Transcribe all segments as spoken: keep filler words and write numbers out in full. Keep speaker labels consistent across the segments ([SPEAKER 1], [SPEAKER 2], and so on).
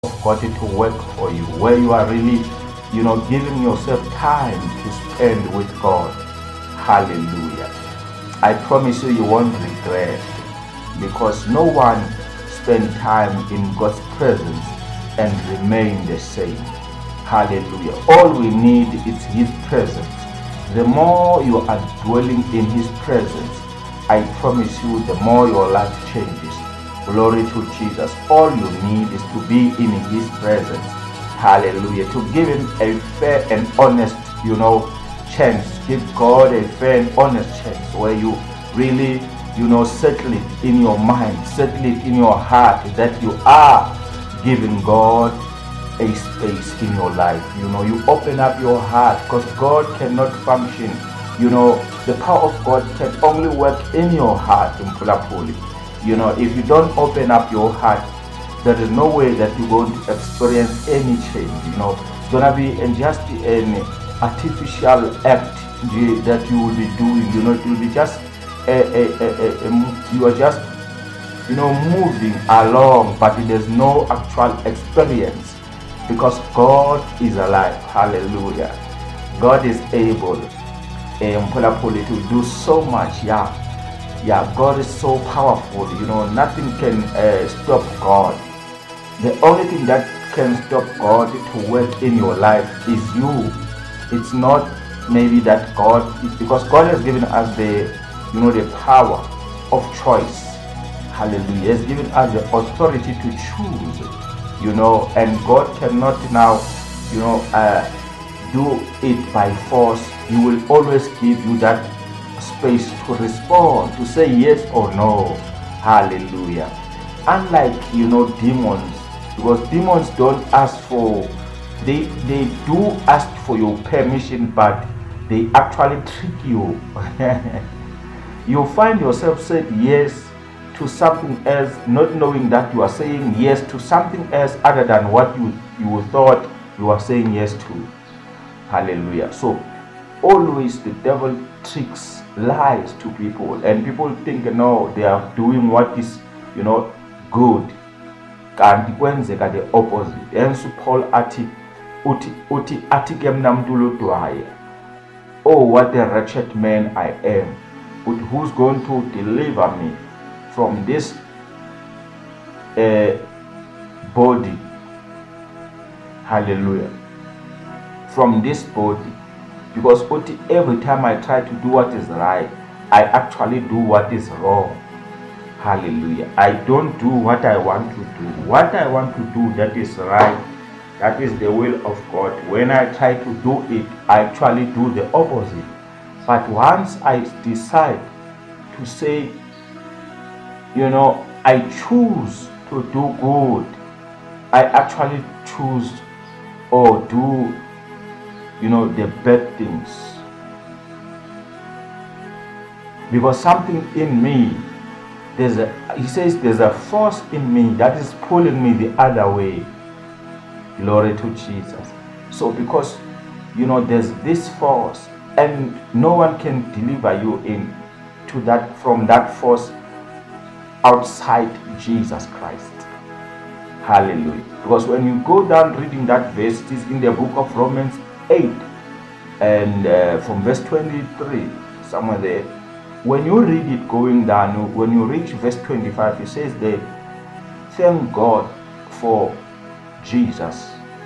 [SPEAKER 1] of God to work for you, where you are really, you know, giving yourself time to spend with God. Hallelujah. I promise you, you won't regret, because no one spend time in God's presence and remain the same. Hallelujah. All we need is His presence. The more you are dwelling in His presence, I promise you, the more your life changes. Glory to Jesus. All you need is to be in His presence. Hallelujah. To give Him a fair and honest, you know, chance. Give God a fair and honest chance where you really, you know, settle it in your mind, settle it in your heart that you are giving God a space in your life. You know, you open up your heart, because God cannot function. You know, the power of God can only work in your heart, in Pulapuli. You know, if you don't open up your heart, there is no way that you're going to experience any change. You know, it's gonna be just an artificial act that you will be doing. You know, it will be just a, a, a, a, a you are just, you know, moving along, but there's no actual experience, because God is alive. Hallelujah. God is able, um, to do so much. Yeah. Yeah, God is so powerful. You know, nothing can uh, stop God. The only thing that can stop God to work in your life is you. It's not maybe that God, because God has given us the, you know, the power of choice. Hallelujah. He has given us the authority to choose, you know, and God cannot now, you know, uh, do it by force. He will always give you that space to respond, to say yes or no. Hallelujah. Unlike, you know, demons, because demons don't ask for, they they do ask for your permission, but they actually trick you. You find yourself said yes to something else, not knowing that you are saying yes to something else other than what you you thought you were saying yes to. Hallelujah. So always the devil tricks, lies to people, and people think, no, they are doing what is, you know, good. Kanti kwenzeka the opposite. Hence Paul ati uti uti ati ke mna mntu lodwaye. Oh, what a wretched man I am. But who's going to deliver me from this uh, body? Hallelujah. From this body. Because every time I try to do what is right, I actually do what is wrong. Hallelujah. I don't do what I want to do. What I want to do, that is right. That is the will of God. When I try to do it, I actually do the opposite. But once I decide to say, you know, I choose to do good, I actually choose or do, you know, the bad things, because something in me, there's a, he says there's a force in me that is pulling me the other way. Glory to Jesus. So because, you know, there's this force, and no one can deliver you in to that, from that force outside Jesus Christ. Hallelujah. Because when you go down reading that verse, it is in the book of Romans eight, and uh, from verse twenty-three, somewhere there. When you read it going down, when you reach verse twenty-five, it says there, thank God for Jesus.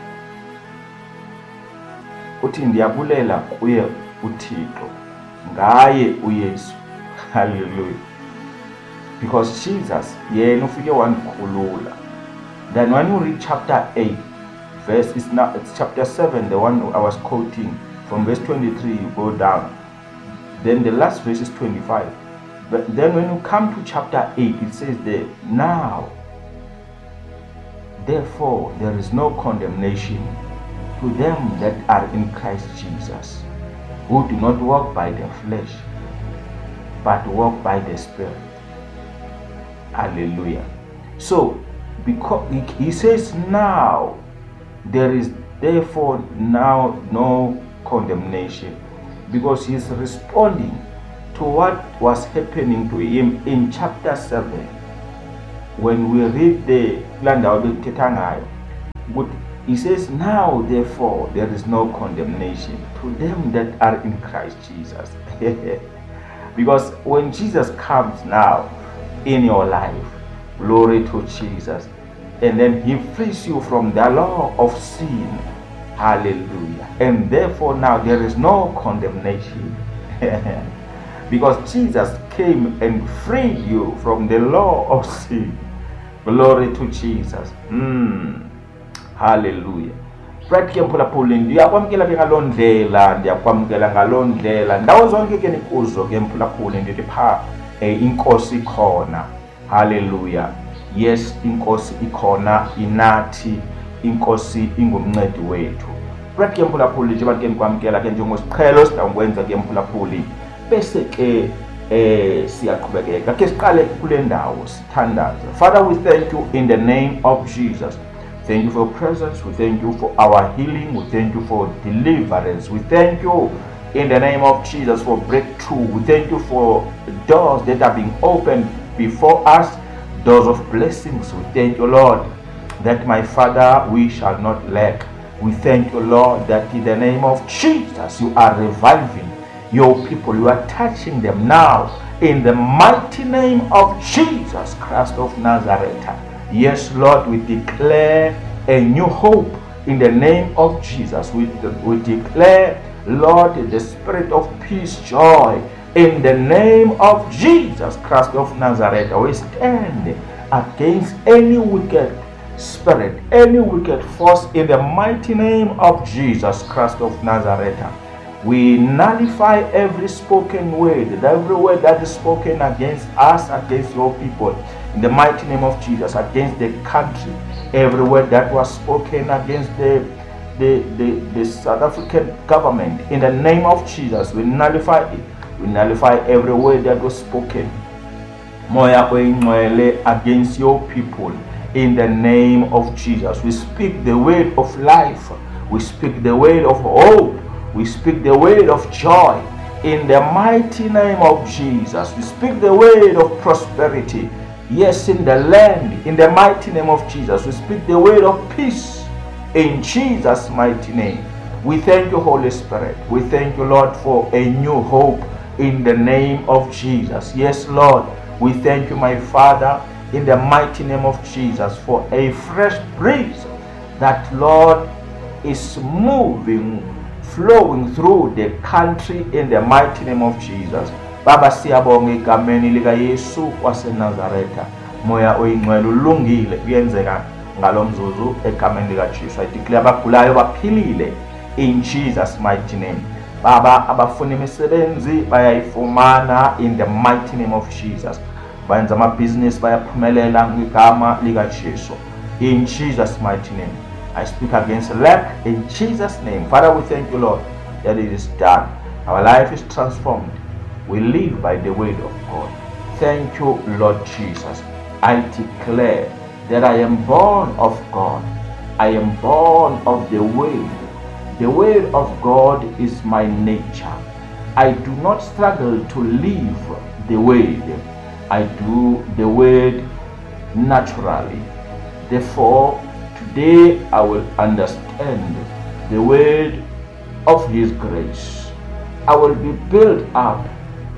[SPEAKER 1] Uthi ndiyabulela kuye uThixo ngaye uYesu. Hallelujah. Because Jesus, yena ufike wandikhulula. Then when you read chapter eight, verse is now it's chapter seven, the one I was quoting, from verse twenty-three you go down, then the last verse is twenty-five. But then when you come to chapter eight, it says there, now therefore there is no condemnation to them that are in Christ Jesus, who do not walk by the flesh, but walk by the Spirit. Hallelujah. So because he says now, there is therefore now no condemnation, because he is responding to what was happening to him in chapter seven. When we read the land of the Tetangai, Good. He says, now therefore there is no condemnation to them that are in Christ Jesus. Because when Jesus comes now in your life, glory to Jesus, and then he frees you from the law of sin. Hallelujah. And therefore now there is no condemnation. Because Jesus came and freed you from the law of sin. Glory to Jesus. Mm. Hallelujah. Right ke mphulaphuli ndiyakwamkela ke ngaloo ndlela ndiyakwamkela ngaloo ndlela ndawo zonke ke nikuzo ke mphulaphuli ndithi pha inkosi ikhona. Hallelujah. Yes, inkosi ikhona inathi, inkosi ingumncedi wethu. Right ke mphulaphuli nje bantu ke nikwamkela ke njengosiqhelo sidawukwenza ke mphulaphuli bese ke eh siyaqhubekeka ke siqale kule ndawo sithandaze. Father, we thank you in the name of Jesus. Thank you for your presence. We thank you for our healing. We thank you for deliverance. We thank you in the name of Jesus for breakthrough. We thank you for doors that are being opened before us, doors of blessings. We thank you, Lord, that my Father, we shall not lack. We thank you, Lord, that in the name of Jesus, you are reviving your people. You are touching them now in the mighty name of Jesus Christ of Nazareth. Yes, Lord, we declare a new hope in the name of Jesus. We, we declare, Lord, the spirit of peace, joy in the name of Jesus Christ of Nazareth. We stand against any wicked spirit, any wicked force in the mighty name of Jesus Christ of Nazareth. We nullify every spoken word, every word that is spoken against us, against your people. In the mighty name of Jesus, against the country, every word that was spoken against the, the, the, the South African government, in the name of Jesus, we nullify it. We nullify every word that was spoken Moya Oingwele against your people. In the name of Jesus, we speak the word of life. We speak the word of hope. We speak the word of joy. In the mighty name of Jesus, we speak the word of prosperity. Yes, in the land, in the mighty name of Jesus, we speak the word of peace in Jesus' mighty name. We thank you, Holy Spirit. We thank you, Lord, for a new hope in the name of Jesus. Yes, Lord, we thank you, my Father, in the mighty name of Jesus, for a fresh breeze that, Lord, is moving, flowing through the country in the mighty name of Jesus. Baba siyabonga igameni lika Yesu waseNazaretha. Moya oyingcwele ulungile kuyenzeka ngalomzuzu egameni lika Jesu. I declare abagulayo baphilile in Jesus mighty name. Baba abafuna imisebenzi bayayifumana in the mighty name of Jesus. Bayenza amabhizinisi bayaphumelela ngigama lika Jesu. In Jesus mighty name. I speak against lack in Jesus name. Father, we thank you, Lord, that it is done. Our life is transformed. We live by the word of God. Thank you, Lord Jesus. I declare that I am born of God. I am born of the word. The word of God is my nature. I do not struggle to live the word. I do the word naturally. Therefore, today I will understand the word of His grace. I will be built up.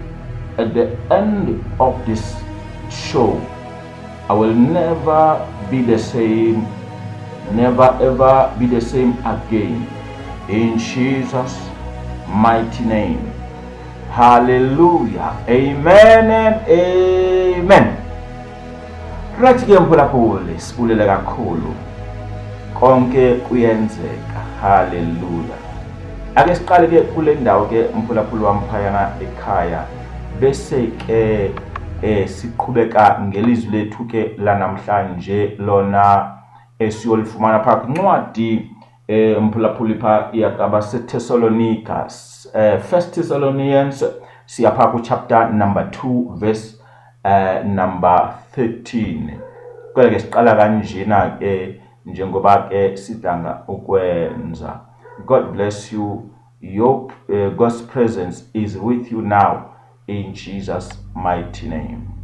[SPEAKER 1] At the end of this show, I will never be the same, never ever be the same again. In Jesus' mighty name. Hallelujah. Amen and amen. Right ke mphulaphuli sibulele kakhulu. Konke kuyenzeka. Hallelujah. Ake siqale ke kule ndawo ke mphulaphuli wamphaya ekhaya. Bese ke eh siqhubeka ngelizwi lethu ke lanamhlanje lona esiyolifumana pha kwincwadi eh mphulaphuli pha yakaba seThessalonica eh First Thessalonians siyapha ku chapter number two verse uh, number thirteen. Kwele ke siqala kanjena ke njengoba ke sidanga ukwenza. God bless you. Your uh, God's presence is with you now. In Jesus' mighty name.